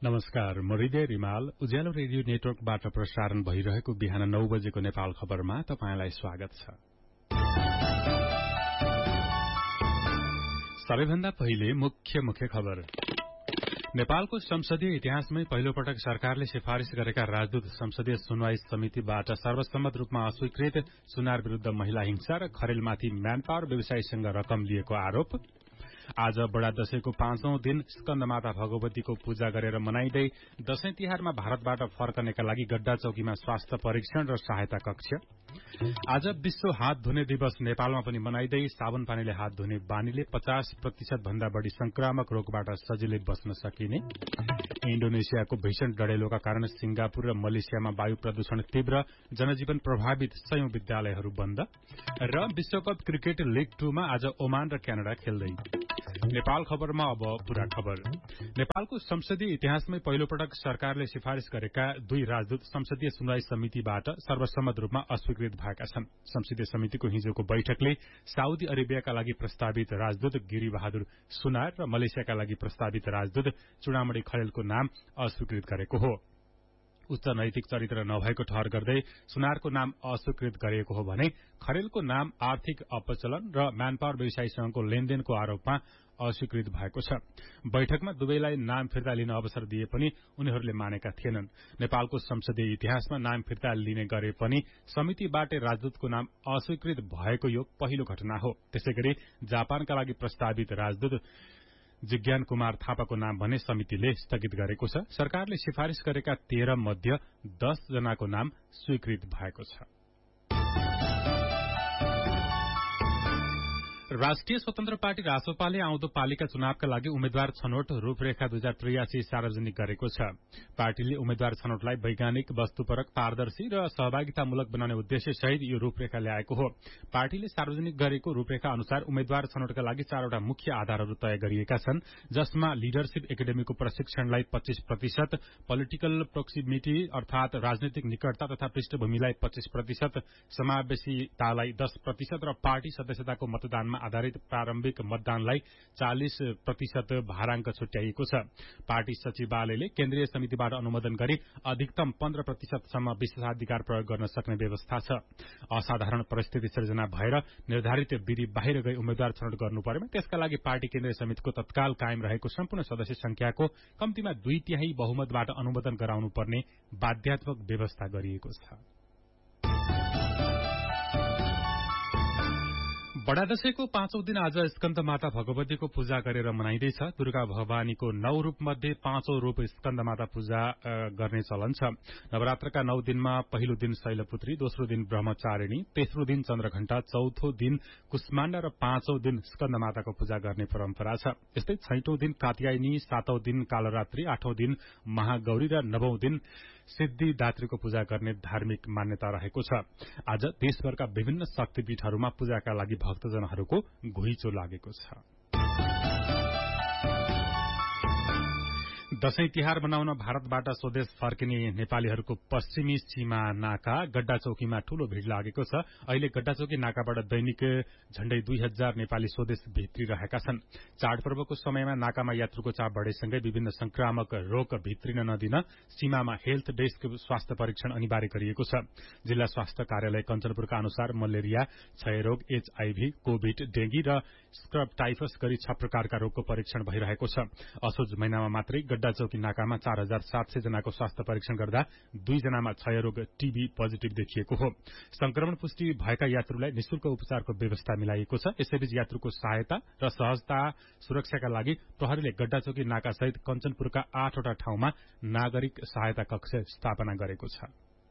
नमस्कार, म हृदय रिमाल उज्यालो रेडियो नेटवर्कबाट प्रसारण भइरहेको बिहान 9 बजेको नेपाल खबरमा तपाईंलाई स्वागत छ। सबैभन्दा पहिले मुख्य खबर। नेपालको संसदीय इतिहासमै पहिलो पटक सरकारले सिफारिश गरेका राजदूत संसदीय सुनवाई समितिबाट सर्वसम्मत रूपमा अस्वीकृत। सुनार विरूद्ध महिला हिंसा र खरेलमाथि म्यानपावर व्यवसायीसँग रकम लिएको आरोप। आज बडा दशैंको 5औं दिन स्कन्दमाता भगवतीको पूजा गरेर मनाइँदै दशैं तिहारमा भारतबाट फर्कनेका लागि गड्डा चौकीमा स्वास्थ्य परीक्षण र सहायता कक्ष। आज विश्व हात धुने दिवस नेपालमा पनि मनाइँदै साबुन पानीले हात धुने बानीले 50% भन्दा बढ़ी संक्रामक रोगबाट सजिलै बच्न सकिने। इण्डोनेसियाको भीषण डढेलोका कारण सिंगापुर र मलेसियामा वायु प्रदूषण तीव्र, जनजीवन प्रभावित, 100औं विद्यालयहरू बन्द। र विश्वकप क्रिकेट लीग 2 मा आज ओमान र क्यानाडा खेल्दै। नेपाल खबरमा अब पूरा खबर। नेपालको संसदीय इतिहासमै पहिलो पटक सरकारले सिफारिश गरेका 2 राजदूत संसदीय सुनवाई समितिबाट सर्वसम्मत रूपमा अस्वीकृत भएका छन्। संसदीय समितिको हिजोको बैठकले साउदी अरेबियाका लागि प्रस्तावित राजदूत गिरी बहादुर सुनार र मलेसियाका लागि प्रस्तावित राजदूत चुडामणि खरेलको नाम अस्वीकृत गरेको हो। उच्च नैतिक चरित्र नभएको ठहर गर्दै सुनारको नाम अस्वीकृत गरिएको हो भने खरेलको नाम आर्थिक अपचलन र म्यानपावर व्यवसायीसँगको लेनदेनको आरोपमा अस्वीकृत भएको छ। बैठकमा दुवैलाई नाम फिर्ता लिन अवसर दिए पनि उनीहरूले मानेका थिएनन्। नेपालको संसदीय इतिहासमा नाम फिर्ता लिने गरे पनि समितिबाट राजदूतको नाम अस्वीकृत भएको यो पहिलो घटना हो। त्यसैगरी जापानका लागि प्रस्तावित राजदूत जिज्ञान कुमार थापाको नाम भने समितिले स्थगित गरेको छ। सरकारले सिफारिश गरेका 13 मध्ये 10 जनाको नाम स्वीकृत भएको छ। राष्ट्रिय स्वतन्त्र पार्टी रासोपाले आउँदो पालिका चुनावका लागि उम्मेद्वार छनौट रूपरेखा 2083 सार्वजनिक गरेको छ। पार्टीले उम्मेद्वार छनौटलाई वैज्ञानिक, वस्तुपरक, पारदर्शी र सहभागितामूलक बनाउने उद्देश्य सहित यो रूपरेखा ल्याएको हो। पार्टीले सार्वजनिक गरेको रूपरेखा अनुसार उम्मेद्वार छनौटका लागि 4वटा मुख्य आधारहरू तय गरिएका छन्, जसमा लिडरशिप एकाडेमीको प्रशिक्षणलाई 25%, पोलिटिकल प्रोक्सिमिटी अर्थात राजनैतिक निकटता तथा पृष्ठभूमिलाई 25%, समावेशितालाई 10% र पार्टी सदस्यताको मतदानमा आधारित प्रारम्भिक मतदानलाई 40% भारांक छुट्याइएको छ। पार्टी सचिवालयले केन्द्रीय समितिबाट अनुमोदन गरी अधिकतम 15% सम्म विशेषाधिकार प्रयोग गर्न सक्ने व्यवस्था छ। असाधारण परिस्थिति सिर्जना भएर निर्धारित विधि बाहिर गई उम्मेद्वार छनौट गर्नु परेमा त्यसका लागि पार्टी केन्द्रीय समितिको तत्काल कायम रहेको सम्पूर्ण सदस्य संख्याको कम्तीमा 2/3 बहुमतबाट अनुमोदन गराउनु पर्ने बाध्यात्मक व्यवस्था गरिएको छ। बडा दशैंको 5औं दिन आज स्कन्दमाता भगवतीको पूजा गरेर मनाइँदैछ। दुर्गा भवानीको 9 रूप मध्ये 5औं रूप स्कन्दमाता पूजा गर्ने चलन छ। नवरात्रका 9 दिनमा पहिलो दिन शैलपुत्री, दोस्रो दिन ब्रह्मचारिणी, तेस्रो दिन चन्द्रघण्टा, चौथो दिन कुष्माण्डा र 5औं दिन स्कन्दमाताको पूजा गर्ने परम्परा छ। यस्तै 6औं दिन कात्यायनी, 7औं दिन कालरात्रि, 8औं दिन महागौरी र 9औं दिन सिद्धिदात्रीको पूजा गर्ने धार्मिक मान्यता रहेको छ। आज देशभरका विभिन्न शक्तिपीठहरूमा पूजाका लागि भक्तजनहरूको घुइँचो लागेको छ। दशैं तिहार मनाउन भारतबाट स्वदेश फर्किने नेपालीहरूको पश्चिमी सीमा नाका गड्डा चौकीमा ठूलो भीड़ लागेको छ। अहिले गड्डा चौकी नाकाबाट दैनिक झण्डै 2000 नेपाली स्वदेश भित्रिरहेका छन्। चाडपर्वको समयमा नाकामा यात्रुको चाप बढेसँगै विभिन्न संक्रामक रोग भित्रिन नदिन सीमामा हेल्थ डेस्क स्वास्थ्य परीक्षण अनिवार्य गरिएको छ। जिल्ला स्वास्थ्य कार्यालय कञ्चनपुरका अनुसार मलेरिया, क्षयरोग, एचआईभी, कोभिड, डेंगी र स्क्रब टाइफस गरी 6 प्रकारका रोगको परीक्षण भइरहेको छ। असोज महिनामा मात्रै गड्डा चौकी नाकामा 4700 जनाको स्वास्थ्य परीक्षण गर्दा 2 जनामा क्षयरोग टीबी पोजिटिभ देखिएको हो। संक्रमण पुष्टि भएका यात्रुलाई निशुल्क उपचारको व्यवस्था मिलाइएको छ। यसैबीच यात्रुको सहायता र सहजता सुरक्षाका लागि प्रहरीले गड्डा चौकी नाका सहित कञ्चनपुरका 8 वटा ठाउँमा नागरिक सहायता कक्ष स्थापना गरेको छ।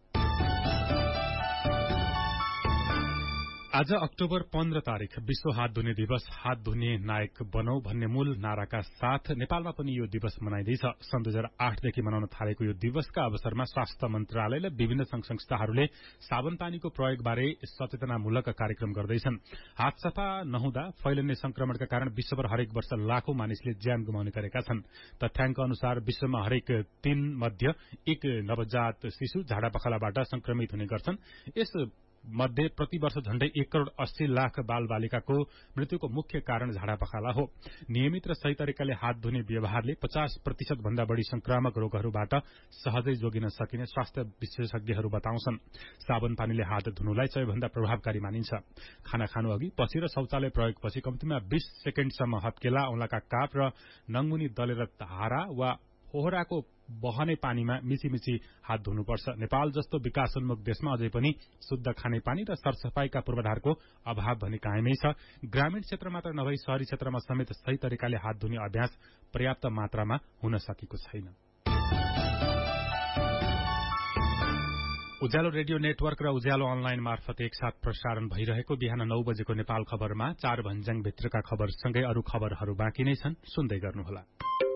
आज अक्टोबर 15 तारिक विश्व हात धुने दिवस। हात धुने नायक बनौ भन्ने मूल नाराका साथ नेपालमा पनि यो दिवस मनाइँदैछ। सन् 2008 देखि मनाउन थालेको यो दिवसका अवसरमा स्वास्थ्य मन्त्रालयले विभिन्न संघ संस्थाहरूले साबुन पानीको प्रयोगबारे सचेतनामूलक कार्यक्रम गर्दैछन्। हात सफा नहुँदा फैलिने संक्रमणका कारण विश्वभर हरेक वर्ष लाखौं मानिसले ज्यान गुमाउने गरेका छन्। तथ्याङ्क अनुसार विश्वमा हरेक 3 मध्ये 1 नवजात शिशु झाडापखालाबाट संक्रमित हुने गर्छन्। यस मध्ये प्रतिवर्ष झण्डै 1,80,00,000 बालबालिकाको मृत्युको मुख्य कारण झाडापखाला हो। नियमित र सही तरिकाले हात धुने व्यवहारले 50% भन्दा बढ़ी संक्रामक रोगहरूबाट सहजै जोगिन सकिने स्वास्थ्य विशेषज्ञहरू बताउँछन्। साबुन पानीले हात धुनुलाई सबैभन्दा प्रभावकारी मानिन्छ। खाना खानु अघि, पछि र शौचालय प्रयोगपछि कम्तीमा 20 सेकेण्डसम्म हत्केला, औंलाका काप र नङमुनी दलेर धारा वा फोहराको बहने पानीमा मिची हात धुनुपर्छ। नेपाल जस्तो विकासोन्मुख देशमा अझै पनि शुद्ध खानेपानी र सरसफाईका पूर्वाधारको अभाव भने कायमै छ। ग्रामीण क्षेत्र मात्र नभई शहरी क्षेत्रमा समेत सही तरिकाले हात धुने अभ्यास पर्याप्त मात्रामा हुन सकेको छैन। उज्यालो रेडियो नेटवर्क र उज्यालो अनलाइन मार्फत एकसाथ प्रसारण भइरहेको बिहान 9 बजेको नेपाल खबरमा 4 भन्ज्याङ भित्रका खबरसँगै अरू खबरहरू बाँकी नै छन्, सुन्दै गर्नुहोला।